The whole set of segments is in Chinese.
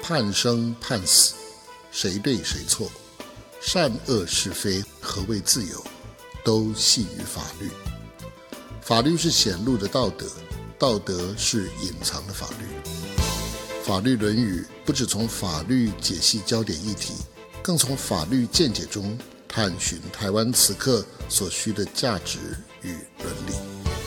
判生判死，谁对谁错，善恶是非，何谓自由，都系于法律。法律是显露的道德，道德是隐藏的法律。法律论语不只从法律解析焦点议题，更从法律见解中探寻台湾此刻所需的价值与伦理。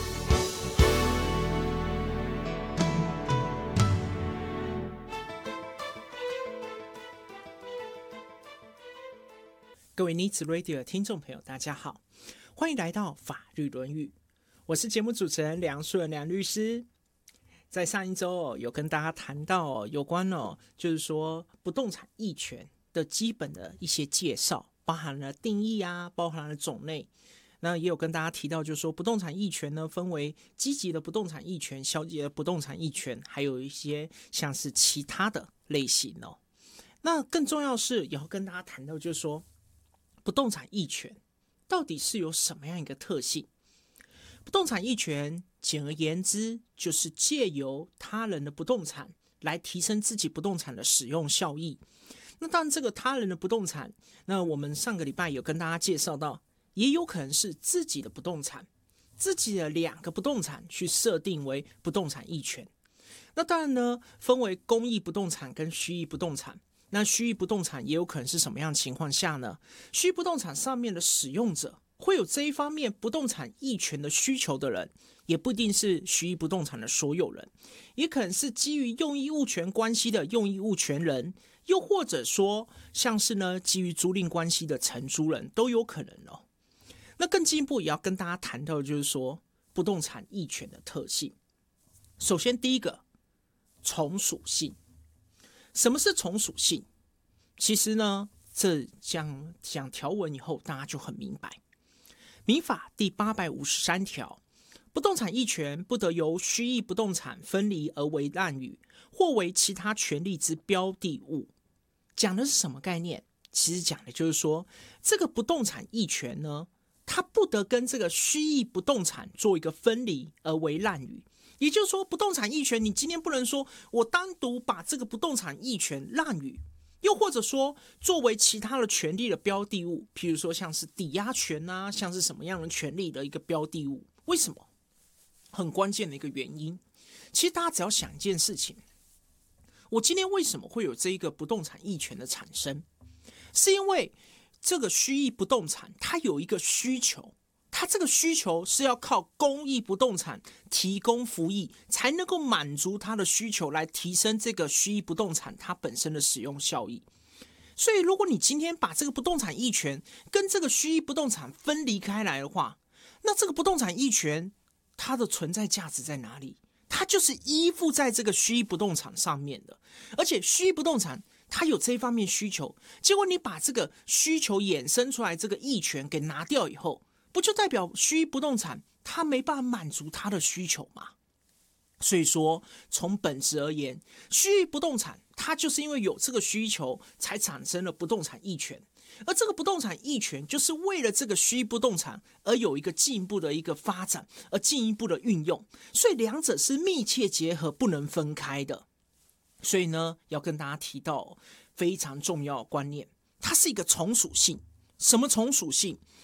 各位尼子 Radio 的听众朋友，大家好，欢迎来到法律论语，我是节目主持人梁顺梁律师。在上一周有跟大家谈到有关就是说不动产役权的基本的一些介绍，包含了定义啊，包含了种类。那也有跟大家提到，就是说不动产役权呢，分为积极的不动产役权、消极的不动产役权，还有一些像是其他的类型哦。那更重要是也要跟大家谈到，就是说不动产役权到底是有什么样一个特性？不动产役权简而言之，就是借由他人的不动产来提升自己不动产的使用效益。那当然这个他人的不动产，那我们上个礼拜有跟大家介绍到，也有可能是自己的不动产，自己的2个不动产去设定为不动产役权。那当然呢，分为公益不动产跟虚益不动产。那虚益不动产也有可能是什么样的情况下呢？虚益不动产上面的使用者会有这一方面不动产役权的需求的人，也不一定是虚益不动产的所有人，也可能是基于用益物权关系的用益物权人，又或者说像是呢基于租赁关系的承租人都有可能哦。那更进一步也要跟大家谈到，就是说不动产役权的特性。首先第一个，从属性。什么是从属性？其实呢，这讲条文以后，大家就很明白。民法第853条，不动产役权不得由虚益不动产分离而为滥竽，或为其他权利之标的物。讲的是什么概念？其实讲的就是说，这个不动产役权呢，它不得跟这个虚益不动产做一个分离而为滥竽。也就是说，不动产役权，你今天不能说我单独把这个不动产役权滥竽，又或者说作为其他的权利的标的物，譬如说像是抵押权啊，像是什么样的权利的一个标的物。为什么？很关键的一个原因，其实大家只要想一件事情，我今天为什么会有这一个不动产役权的产生？是因为这个虚益不动产它有一个需求，它这个需求是要靠公益不动产提供服役才能够满足它的需求，来提升这个虚益不动产它本身的使用效益。所以如果你今天把这个不动产役权跟这个虚益不动产分离开来的话，那这个不动产役权它的存在价值在哪里？它就是依附在这个虚益不动产上面的，而且虚益不动产它有这一方面需求，结果你把这个需求衍生出来这个役权给拿掉以后，不就代表虚益不动产它没办法满足它的需求吗？所以说从本质而言，虚益不动产它就是因为有这个需求才产生了不动产役权，而这个不动产役权就是为了这个虚益不动产而有一个进一步的一个发展，而进一步的运用，所以两者是密切结合，不能分开的。所以呢，要跟大家提到非常重要的观念，它是一个从属性。什么从属性？